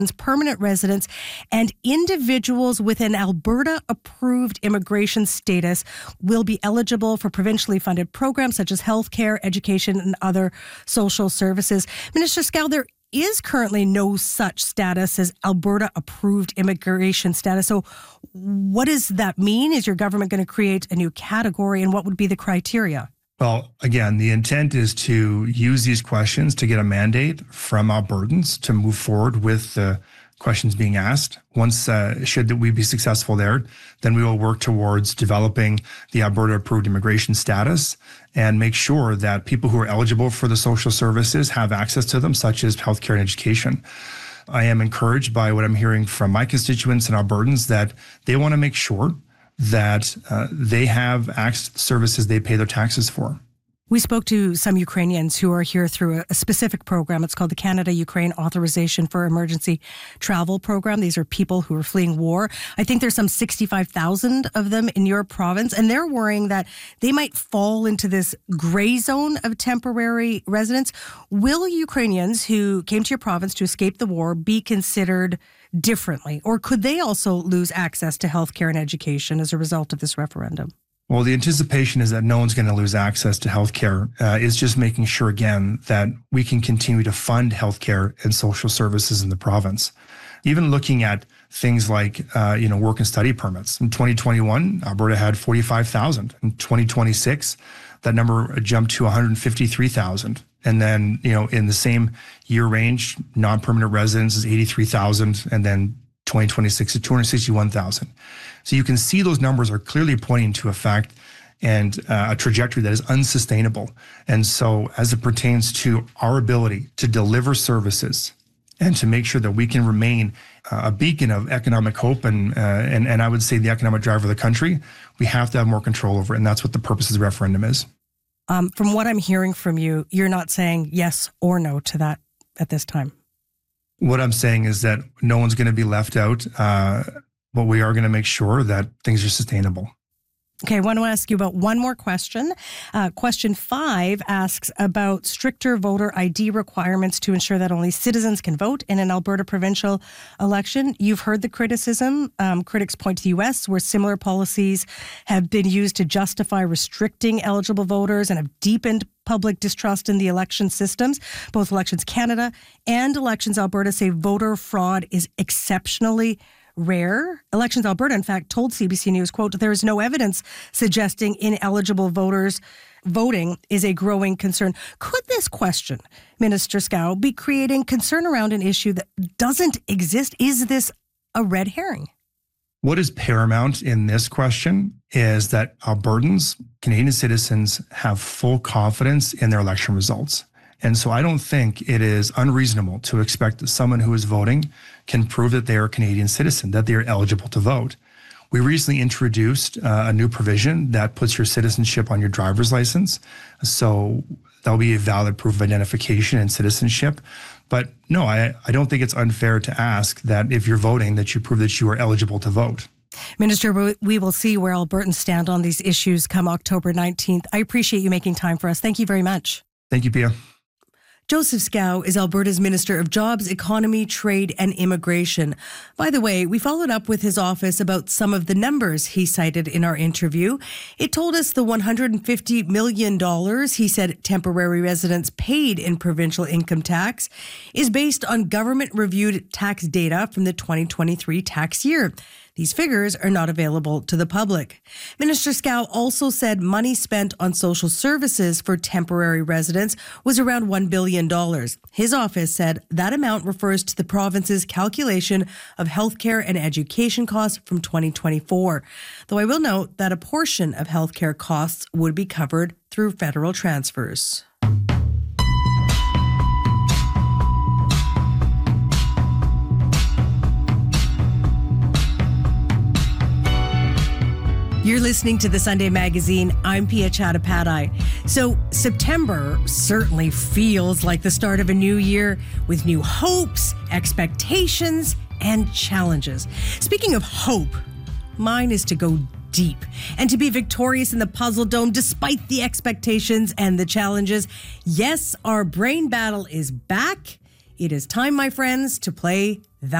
permanent residents, and individuals with an Alberta-approved immigration status will be eligible for provincially funded programs such as healthcare, education, and other social services. Minister Scow, there is currently no such status as Alberta-approved immigration status. So what does that mean? Is your government going to create a new category, and what would be the criteria? Well, again, the intent is to use these questions to get a mandate from Albertans to move forward with the questions being asked. Once, should we be successful there, then we will work towards developing the Alberta approved immigration status and make sure that people who are eligible for the social services have access to them, such as healthcare and education. I am encouraged by what I'm hearing from my constituents and Albertans that they want to make sure that they have access to the services they pay their taxes for. We spoke to some Ukrainians who are here through a specific program. It's called the Canada-Ukraine Authorization for Emergency Travel Program. These are people who are fleeing war. I think there's some 65,000 of them in your province, and they're worrying that they might fall into this gray zone of temporary residence. Will Ukrainians who came to your province to escape the war be considered differently, or could they also lose access to healthcare and education as a result of this referendum? Well, the anticipation is that no one's going to lose access to healthcare. It's just making sure, again, that we can continue to fund healthcare and social services in the province. Even looking at things like, work and study permits. In 2021, Alberta had 45,000. In 2026, that number jumped to 153,000. And then, in the same year range, non-permanent residents is 83,000, and then 2026 is 261,000. So you can see those numbers are clearly pointing to a fact and a trajectory that is unsustainable. And so as it pertains to our ability to deliver services and to make sure that we can remain a beacon of economic hope and I would say the economic driver of the country, we have to have more control over it. And that's what the purpose of the referendum is. From what I'm hearing from you, you're not saying yes or no to that at this time. What I'm saying is that no one's going to be left out, but we are going to make sure that things are sustainable. Okay, I want to ask you about one more question. Question 5 asks about stricter voter ID requirements to ensure that only citizens can vote in an Alberta provincial election. You've heard the criticism. Critics point to the U.S., where similar policies have been used to justify restricting eligible voters and have deepened public distrust in the election systems. Both Elections Canada and Elections Alberta say voter fraud is exceptionally rare. Elections Alberta, in fact, told CBC News, quote, there is no evidence suggesting ineligible voters voting is a growing concern. Could this question, Minister Scow, be creating concern around an issue that doesn't exist? Is this a red herring? What is paramount in this question is that Albertans, Canadian citizens, have full confidence in their election results. And so I don't think it is unreasonable to expect that someone who is voting can prove that they are a Canadian citizen, that they are eligible to vote. We recently introduced a new provision that puts your citizenship on your driver's license. So that'll be a valid proof of identification and citizenship. But no, I don't think it's unfair to ask that if you're voting, that you prove that you are eligible to vote. Minister, we will see where Albertans stand on these issues come October 19th. I appreciate you making time for us. Thank you very much. Thank you, Pia. Joseph Scow is Alberta's Minister of Jobs, Economy, Trade and Immigration. By the way, we followed up with his office about some of the numbers he cited in our interview. It told us the $150 million he said temporary residents paid in provincial income tax is based on government-reviewed tax data from the 2023 tax year. These figures are not available to the public. Minister Scow also said money spent on social services for temporary residents was around $1 billion. His office said that amount refers to the province's calculation of healthcare and education costs from 2024. Though I will note that a portion of healthcare costs would be covered through federal transfers. You're listening to The Sunday Magazine. I'm Pia Chattopadhyay. So September certainly feels like the start of a new year with new hopes, expectations, and challenges. Speaking of hope, mine is to go deep and to be victorious in the Puzzle Dome despite the expectations and the challenges. Yes, our brain battle is back. It is time, my friends, to play